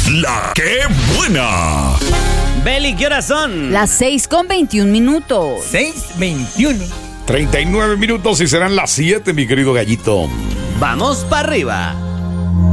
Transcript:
La que buena. Beli, ¿qué horas son? Las 6:21. 6:21. 39 minutos y serán las 7, mi querido gallito. Vamos para arriba.